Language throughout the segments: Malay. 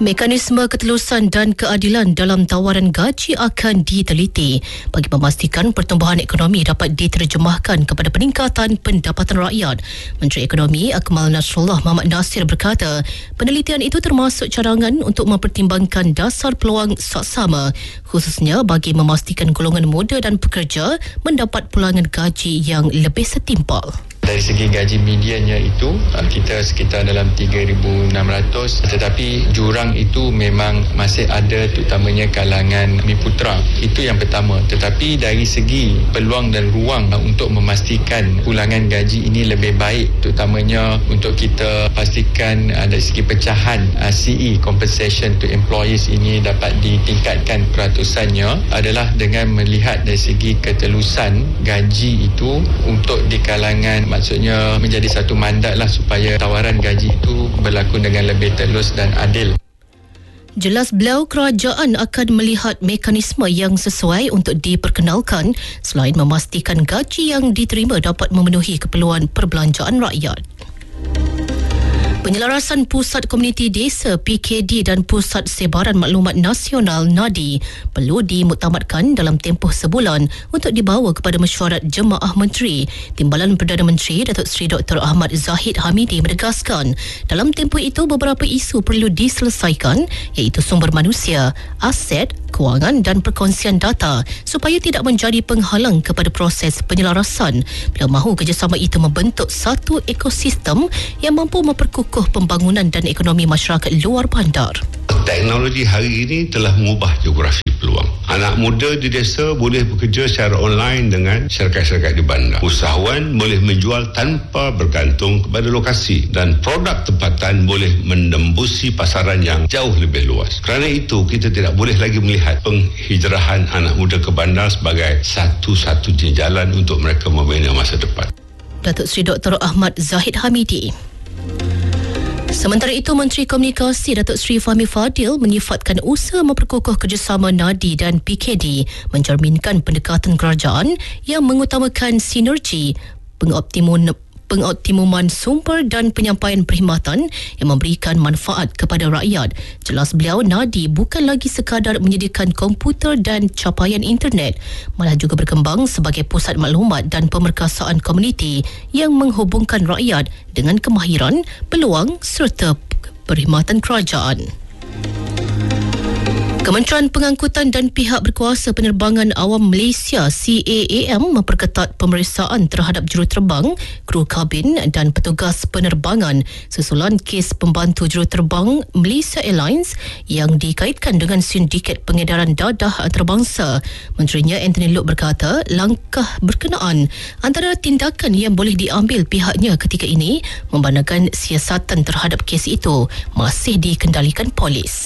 Mekanisme ketelusan dan keadilan dalam tawaran gaji akan diteliti bagi memastikan pertumbuhan ekonomi dapat diterjemahkan kepada peningkatan pendapatan rakyat. Menteri Ekonomi Akmal Nasrullah Muhammad Nasir berkata, penelitian itu termasuk cadangan untuk mempertimbangkan dasar peluang saksama, khususnya bagi memastikan golongan muda dan pekerja mendapat pulangan gaji yang lebih setimpal. Dari segi gaji mediannya itu kita sekitar dalam 3,600, tetapi jurang itu memang masih ada terutamanya kalangan Miputra. Itu yang pertama. Tetapi dari segi peluang dan ruang untuk memastikan pulangan gaji ini lebih baik, terutamanya untuk kita pastikan dari segi pecahan CE compensation to employees ini dapat ditingkatkan peratusannya adalah dengan melihat dari segi ketelusan gaji itu untuk di kalangan, maksudnya menjadi satu mandat lah supaya tawaran gaji itu berlaku dengan lebih telus dan adil. Jelas beliau, kerajaan akan melihat mekanisme yang sesuai untuk diperkenalkan selain memastikan gaji yang diterima dapat memenuhi keperluan perbelanjaan rakyat. Penyelarasan Pusat Komuniti Desa PKD dan Pusat Sebaran Maklumat Nasional NADI perlu dimuktamadkan dalam tempoh sebulan untuk dibawa kepada mesyuarat Jemaah Menteri. Timbalan Perdana Menteri Datuk Seri Dr. Ahmad Zahid Hamidi menegaskan dalam tempoh itu beberapa isu perlu diselesaikan, iaitu sumber manusia, aset, kewangan dan perkongsian data supaya tidak menjadi penghalang kepada proses penyelarasan. Beliau mahu kerjasama itu membentuk satu ekosistem yang mampu memperkukuh pembangunan dan ekonomi masyarakat luar bandar. Teknologi hari ini telah mengubah geografi peluang. Anak muda di desa boleh bekerja secara online dengan syarikat-syarikat di bandar. Usahawan boleh menjual tanpa bergantung kepada lokasi dan produk tempatan boleh menembusi pasaran yang jauh lebih luas. Kerana itu, kita tidak boleh lagi melihat penghijrahan anak muda ke bandar sebagai satu-satunya jalan untuk mereka membina masa depan. Datuk Seri Dr. Ahmad Zahid Hamidi. Sementara itu, Menteri Komunikasi Datuk Seri Fahmi Fadil menyifatkan usaha memperkukuh kerjasama NADI dan PKD mencerminkan pendekatan kerajaan yang mengutamakan sinergi, pengoptimuman sumber dan penyampaian perkhidmatan yang memberikan manfaat kepada rakyat. Jelas beliau, NADI bukan lagi sekadar menyediakan komputer dan capaian internet, malah juga berkembang sebagai pusat maklumat dan pemerkasaan komuniti yang menghubungkan rakyat dengan kemahiran, peluang serta perkhidmatan kerajaan. Kementerian Pengangkutan dan pihak berkuasa penerbangan awam Malaysia CAAM memperketat pemeriksaan terhadap juruterbang, kru kabin dan petugas penerbangan susulan kes pembantu juruterbang Malaysia Airlines yang dikaitkan dengan sindiket pengedaran dadah antarabangsa. Menterinya Anthony Loke berkata langkah berkenaan antara tindakan yang boleh diambil pihaknya ketika ini memandangkan siasatan terhadap kes itu masih dikendalikan polis.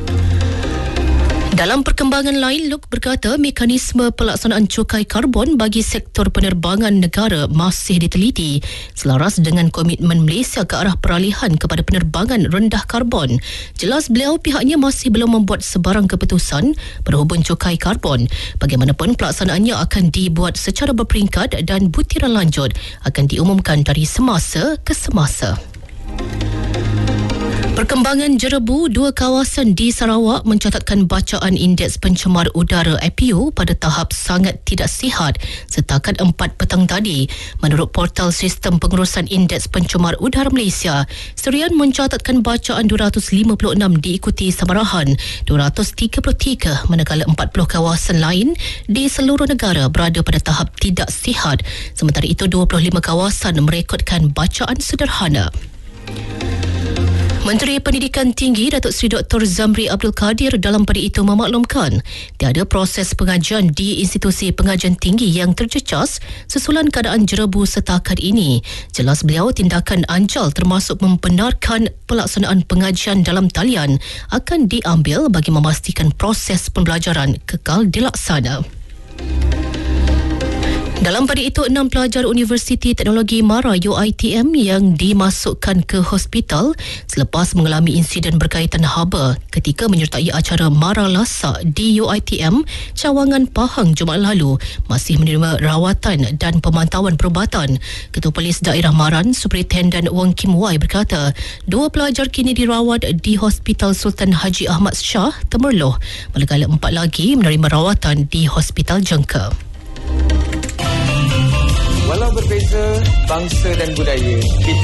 Dalam perkembangan lain, Luke berkata mekanisme pelaksanaan cukai karbon bagi sektor penerbangan negara masih diteliti selaras dengan komitmen Malaysia ke arah peralihan kepada penerbangan rendah karbon. Jelas beliau, pihaknya masih belum membuat sebarang keputusan berhubung cukai karbon. Bagaimanapun pelaksanaannya akan dibuat secara berperingkat dan butiran lanjut akan diumumkan dari semasa ke semasa. Perkembangan jerebu, dua kawasan di Sarawak mencatatkan bacaan indeks pencemar udara APU pada tahap sangat tidak sihat setakat 4 petang tadi. Menurut portal sistem pengurusan indeks pencemar udara Malaysia, Serian mencatatkan bacaan 256 diikuti Samarahan 233, manakala 40 kawasan lain di seluruh negara berada pada tahap tidak sihat. Sementara itu, 25 kawasan merekodkan bacaan sederhana. Menteri Pendidikan Tinggi Datuk Seri Dr. Zamri Abdul Kadir dalam pada itu memaklumkan tiada proses pengajian di institusi pengajian tinggi yang tercecas susulan keadaan jerebu setakat ini. Jelas beliau, tindakan anjal termasuk membenarkan pelaksanaan pengajian dalam talian akan diambil bagi memastikan proses pembelajaran kekal dilaksana. Dalam pada itu, 6 pelajar Universiti Teknologi MARA UiTM yang dimasukkan ke hospital selepas mengalami insiden berkaitan haba ketika menyertai acara MARA Lasak di UiTM Cawangan Pahang Jumaat lalu masih menerima rawatan dan pemantauan perubatan. Ketua Polis Daerah Maran, Superintendent Wong Kim Wai berkata, 2 pelajar kini dirawat di Hospital Sultan Haji Ahmad Shah, Temerloh, manakala 4 lagi menerima rawatan di Hospital Jengka. Walau berbeza bangsa dan budaya, kita